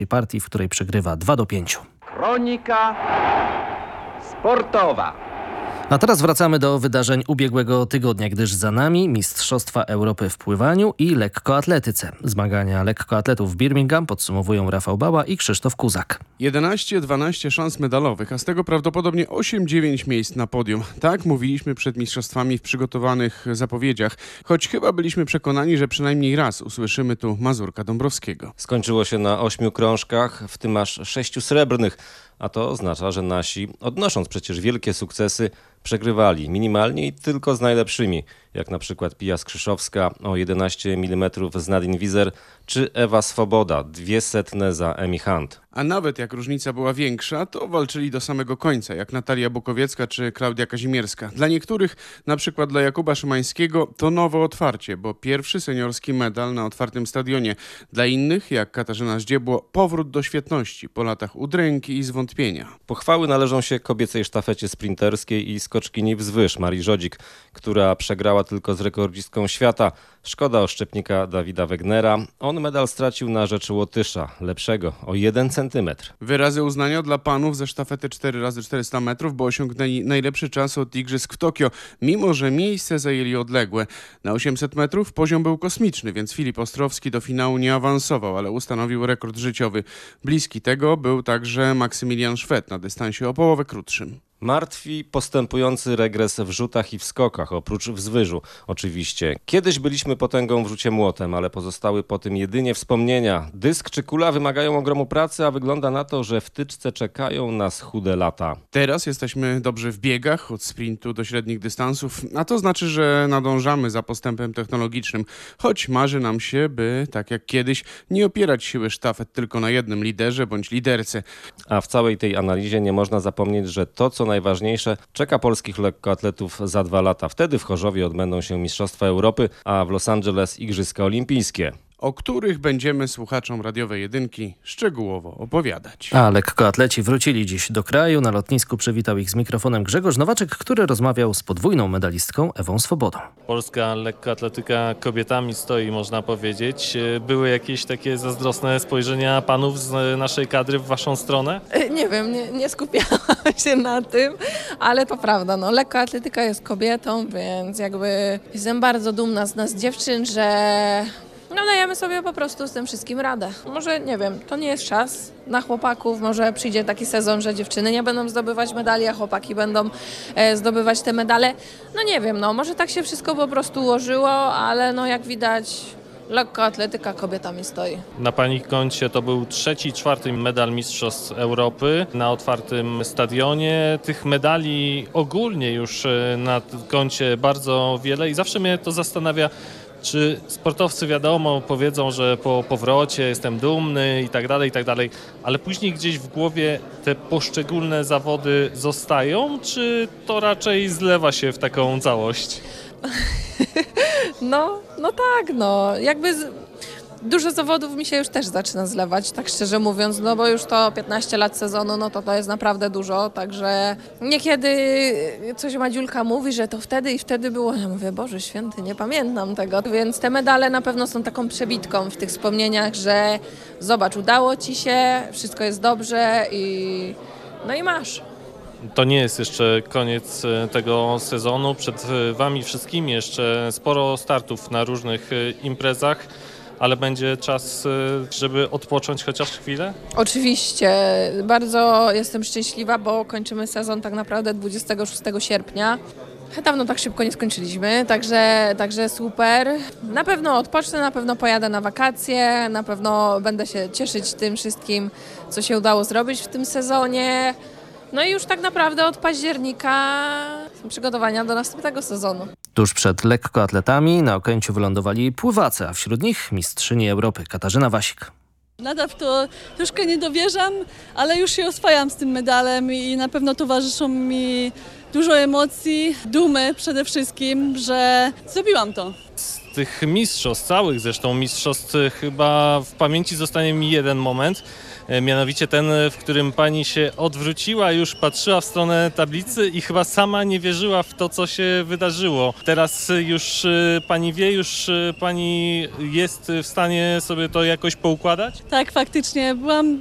partii, w której przegrywa 2-5. Kronika sportowa. A teraz wracamy do wydarzeń ubiegłego tygodnia, gdyż za nami Mistrzostwa Europy w pływaniu i lekkoatletyce. Zmagania lekkoatletów w Birmingham podsumowują Rafał Bała i Krzysztof Kuzak. 11-12 szans medalowych, a z tego prawdopodobnie 8-9 miejsc na podium. Tak mówiliśmy przed mistrzostwami w przygotowanych zapowiedziach, choć chyba byliśmy przekonani, że przynajmniej raz usłyszymy tu Mazurka Dąbrowskiego. Skończyło się na 8 krążkach, w tym aż 6 srebrnych, a to oznacza, że nasi, odnosząc przecież wielkie sukcesy, przegrywali minimalnie i tylko z najlepszymi, jak na przykład Pia Skrzyszowska o 11 mm z Nadine Wizer, czy Ewa Swoboda, 200 za Emi Hunt. A nawet jak różnica była większa, to walczyli do samego końca, jak Natalia Bukowiecka czy Klaudia Kazimierska. Dla niektórych, na przykład dla Jakuba Szymańskiego, to nowe otwarcie, bo pierwszy seniorski medal na otwartym stadionie. Dla innych, jak Katarzyna Zdziebło, powrót do świetności po latach udręki i zwątpienia. Pochwały należą się kobiecej sztafecie sprinterskiej i skoczkini wzwyż Marii Żodzik, która przegrała tylko z rekordzistką świata. Szkoda oszczepnika Dawida Wegnera. On medal stracił na rzecz Łotysza, lepszego o 1 centymetr. Wyrazy uznania dla panów ze sztafety 4x400 metrów, bo osiągnęli najlepszy czas od igrzysk w Tokio, mimo że miejsce zajęli odległe. Na 800 metrów poziom był kosmiczny, więc Filip Ostrowski do finału nie awansował, ale ustanowił rekord życiowy. Bliski tego był także Maksymilian Szwed na dystansie o połowę krótszym. Martwi postępujący regres w rzutach i w skokach, oprócz wzwyżu oczywiście. Kiedyś byliśmy potęgą w rzucie młotem, ale pozostały po tym jedynie wspomnienia. Dysk czy kula wymagają ogromu pracy, a wygląda na to, że w tyczce czekają nas chude lata. Teraz jesteśmy dobrzy w biegach, od sprintu do średnich dystansów, a to znaczy, że nadążamy za postępem technologicznym, choć marzy nam się, by, tak jak kiedyś, nie opierać siły sztafet tylko na jednym liderze bądź liderce. A w całej tej analizie nie można zapomnieć, że to, co najważniejsze, czeka polskich lekkoatletów za 2 lata. Wtedy w Chorzowie odbędą się Mistrzostwa Europy, a w Los Angeles Igrzyska Olimpijskie, O których będziemy słuchaczom radiowej jedynki szczegółowo opowiadać. A lekkoatleci wrócili dziś do kraju. Na lotnisku przywitał ich z mikrofonem Grzegorz Nowaczek, który rozmawiał z podwójną medalistką Ewą Swobodą. Polska lekkoatletyka kobietami stoi, można powiedzieć. Były jakieś takie zazdrosne spojrzenia panów z naszej kadry w waszą stronę? Nie wiem, nie skupiałam się na tym, ale to prawda, no, lekkoatletyka jest kobietą, więc jakby jestem bardzo dumna z nas dziewczyn, że dajemy sobie po prostu z tym wszystkim radę. Może, nie wiem, to nie jest czas na chłopaków, może przyjdzie taki sezon, że dziewczyny nie będą zdobywać medali, a chłopaki będą zdobywać te medale. No nie wiem, może tak się wszystko po prostu ułożyło, ale jak widać, lekkoatletyka kobietami stoi. Na pani koncie to był 3., 4. medal Mistrzostw Europy na otwartym stadionie. Tych medali ogólnie już na koncie bardzo wiele i zawsze mnie to zastanawia, czy sportowcy wiadomo powiedzą, że po powrocie jestem dumny i tak dalej, ale później gdzieś w głowie te poszczególne zawody zostają, czy to raczej zlewa się w taką całość? No tak, jakby dużo zawodów mi się już też zaczyna zlewać, tak szczerze mówiąc, bo już to 15 lat sezonu, to jest naprawdę dużo, także niekiedy coś Madziulka mówi, że to wtedy i wtedy było, ja mówię, Boże Święty, nie pamiętam tego, więc te medale na pewno są taką przebitką w tych wspomnieniach, że zobacz, udało ci się, wszystko jest dobrze i masz. To nie jest jeszcze koniec tego sezonu, przed wami wszystkimi jeszcze sporo startów na różnych imprezach. Ale będzie czas, żeby odpocząć chociaż chwilę? Oczywiście. Bardzo jestem szczęśliwa, bo kończymy sezon tak naprawdę 26 sierpnia. Dawno tak szybko nie skończyliśmy, także super. Na pewno odpocznę, na pewno pojadę na wakacje, na pewno będę się cieszyć tym wszystkim, co się udało zrobić w tym sezonie. No i już tak naprawdę od października przygotowania do następnego sezonu. Tuż przed lekkoatletami na Okęciu wylądowali pływacy, a wśród nich mistrzyni Europy Katarzyna Wasik. Nadal w to troszkę nie dowierzam, ale już się oswajam z tym medalem i na pewno towarzyszą mi Dużo emocji, dumy przede wszystkim, że zrobiłam to. Z tych mistrzostw, całych zresztą mistrzostw, chyba w pamięci zostanie mi jeden moment, mianowicie ten, w którym pani się odwróciła, już patrzyła w stronę tablicy i chyba sama nie wierzyła w to, co się wydarzyło. Teraz już pani wie, już pani jest w stanie sobie to jakoś poukładać? Tak, faktycznie byłam